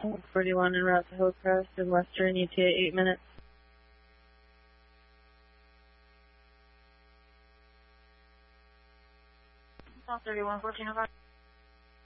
41 en route to Hillcrest in Western, ETA 8 minutes. South 31, 1405.